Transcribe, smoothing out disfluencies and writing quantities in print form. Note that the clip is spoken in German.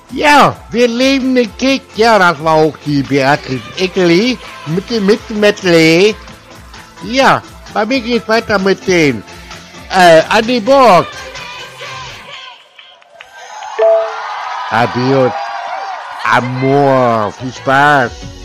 Ja, wir leben den Kick. Ja, das war auch die Beatrice Eckerli mit Medley. Ja, bei mir geht's weiter mit den Andi Borg. Adios, Amor, viel Spaß.